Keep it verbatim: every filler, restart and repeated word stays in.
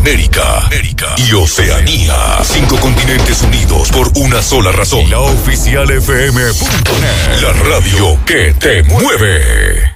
América, América y Oceanía. Cinco continentes unidos por una sola razón. La oficial F M punto net. La radio que te mueve.